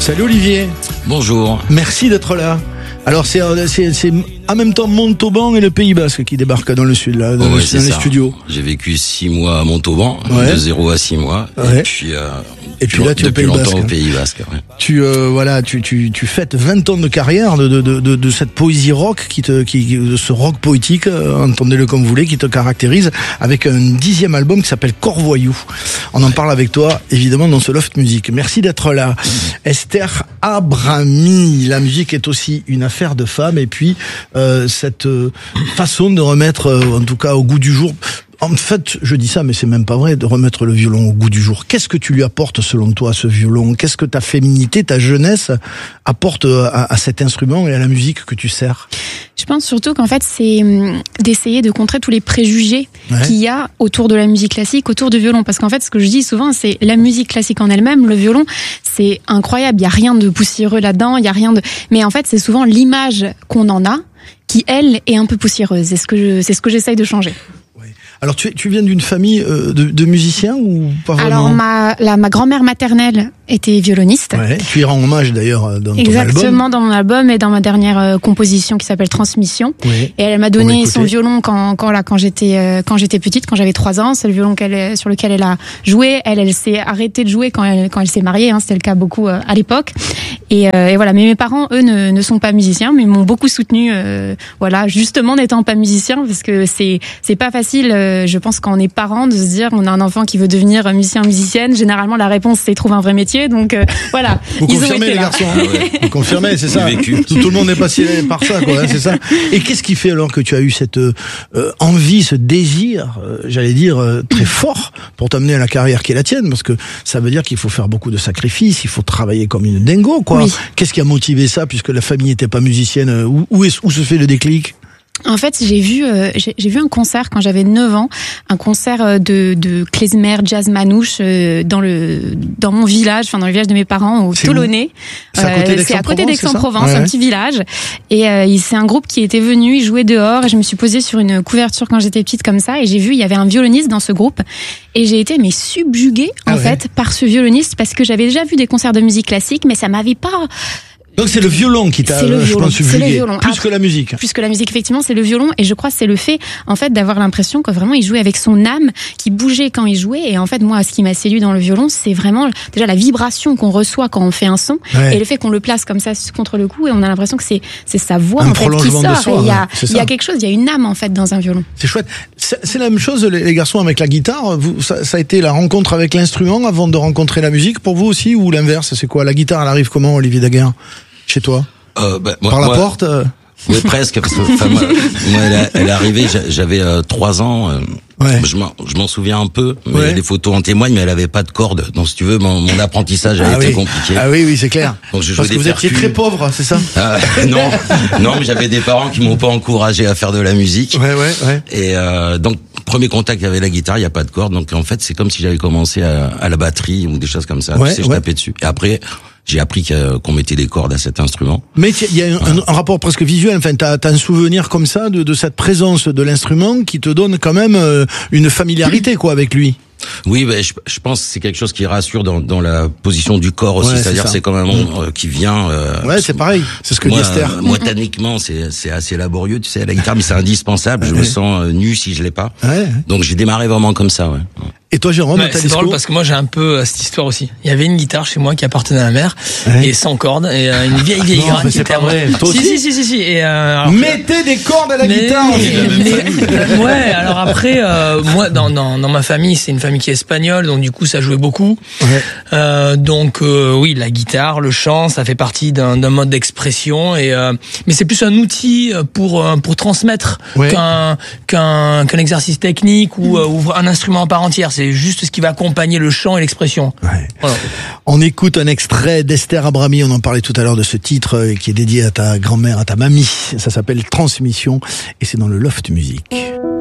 Salut Olivier. Bonjour. Merci d'être là. Alors c'est en même temps Montauban et le Pays Basque qui débarquent dans le sud là, dans les studios. J'ai vécu 6 mois à Montauban, de 0 à 6 mois, ouais. Et puis là tu es depuis longtemps au Pays Basque. Ouais. Tu fêtes 20 ans de carrière de cette poésie rock de ce rock poétique, entendez-le comme vous voulez, qui te caractérise avec un 10e album qui s'appelle Corvoyou. On en parle avec toi évidemment dans ce Loft Music. Merci d'être là. Esther Abrami, la musique est aussi une affaire de femme et puis cette façon de remettre en tout cas au goût du jour. En fait, je dis ça, mais c'est même pas vrai, de remettre le violon au goût du jour. Qu'est-ce que tu lui apportes, selon toi, ce violon? Qu'est-ce que ta féminité, ta jeunesse apporte à cet instrument et à la musique que tu sers? Je pense surtout qu'en fait, c'est d'essayer de contrer tous les préjugés qu'il y a autour de la musique classique, autour du violon. Parce qu'en fait, ce que je dis souvent, c'est la musique classique en elle-même, le violon, c'est incroyable. Il y a rien de poussiéreux là-dedans, il y a rien de... Mais en fait, c'est souvent l'image qu'on en a qui, elle, est un peu poussiéreuse. C'est ce que j'essaye de changer. Alors tu viens d'une famille de musiciens ou pas vraiment? Alors ma grand-mère maternelle était violoniste. Ouais, tu y rends hommage d'ailleurs dans ton album. Exactement, dans mon album et dans ma dernière composition qui s'appelle Transmission. Oui. Et elle m'a donné son violon quand j'étais petite, quand j'avais 3 ans. C'est le violon sur lequel elle a joué. Elle s'est arrêtée de jouer quand elle s'est mariée. Hein, c'était le cas beaucoup à l'époque. Et voilà. Mais mes parents, eux, ne sont pas musiciens, mais m'ont beaucoup soutenu. Voilà, justement n'étant pas musicien, parce que c'est pas facile. Je pense quand on est parent de se dire on a un enfant qui veut devenir musicien ou musicienne. Généralement, la réponse c'est trouve un vrai métier. Donc voilà. Vous confirmez les garçons. Vous confirmez, c'est ça. Tout le monde n'est passé par ça, quoi. Hein, c'est ça. Et qu'est-ce qui fait alors que tu as eu cette envie, ce désir, j'allais dire très fort, pour t'amener à la carrière qui est la tienne, parce que ça veut dire qu'il faut faire beaucoup de sacrifices, il faut travailler comme une dingo, quoi. Oui. Qu'est-ce qui a motivé ça, puisque la famille n'était pas musicienne? Où se fait le déclic? En fait, j'ai vu un concert quand j'avais 9 ans, un concert de klezmer jazz manouche dans mon village, enfin dans le village de mes parents au Toulonnais. C'est à côté d'Aix-en-Provence, un petit village. Et c'est un groupe qui était venu, il jouait dehors et je me suis posée sur une couverture quand j'étais petite comme ça et j'ai vu il y avait un violoniste dans ce groupe et j'ai été subjuguée en fait par ce violoniste parce que j'avais déjà vu des concerts de musique classique mais ça m'avait pas... Donc c'est le violon qui t'a, je pense, subjugué, plus que la musique. Plus que la musique, effectivement, c'est le violon. Et je crois que c'est le fait, en fait, d'avoir l'impression que vraiment il jouait avec son âme, qui bougeait quand il jouait. Et en fait, moi, ce qui m'a séduit dans le violon, c'est vraiment déjà la vibration qu'on reçoit quand on fait un son, et le fait qu'on le place comme ça contre le cou, et on a l'impression que c'est sa voix en fait qui sort. Et il y a quelque chose, il y a une âme en fait dans un violon. C'est chouette. C'est la même chose, les garçons, avec la guitare. Ça a été la rencontre avec l'instrument avant de rencontrer la musique pour vous aussi, ou l'inverse? C'est quoi? La guitare, elle arrive comment, Olivier Daguerre? Chez toi? Par la porte? Oui, presque. Parce que, moi, elle est arrivée, j'avais 3 ans. Je m'en souviens un peu. Mais les photos en témoignent, mais elle avait pas de corde. Donc, si tu veux, mon apprentissage a été compliqué. Ah oui, c'est clair. Donc, parce que vous étiez très pauvre, c'est ça? Non, mais j'avais des parents qui m'ont pas encouragé à faire de la musique. Ouais. Et donc, premier contact avec la guitare, il y a pas de corde. Donc, en fait, c'est comme si j'avais commencé à la batterie ou des choses comme ça. Je tapais dessus. Et après, j'ai appris qu'on mettait des cordes à cet instrument. Mais il y a un rapport presque visuel. Enfin, t'as un souvenir comme ça de cette présence de l'instrument qui te donne quand même une familiarité, quoi, avec lui. Oui, je pense que c'est quelque chose qui rassure dans la position du corps aussi. C'est-à-dire, c'est comme un monde qui vient. C'est pareil. C'est ce que dit Esther. Moi, techniquement, c'est assez laborieux, tu sais, la guitare, mais c'est indispensable. Je me sens nu si je l'ai pas. Donc, j'ai démarré vraiment comme ça. Et toi, Jérôme, c'est drôle parce que moi j'ai un peu cette histoire aussi. Il y avait une guitare chez moi qui appartenait à ma mère et sans cordes et une vieille grande qui était vrai. Si. Et mettez des cordes à la guitare. Alors après moi dans ma famille, c'est une famille qui est espagnole, donc du coup ça jouait beaucoup. Donc oui, la guitare, le chant, ça fait partie d'un mode d'expression mais c'est plus un outil pour transmettre qu'un exercice technique ou un instrument à part entière. C'est juste ce qui va accompagner le chant et l'expression. Voilà. On écoute un extrait d'Esther Abrami, on en parlait tout à l'heure de ce titre qui est dédié à ta grand-mère, à ta mamie. Ça s'appelle Transmission et c'est dans le Loft Music.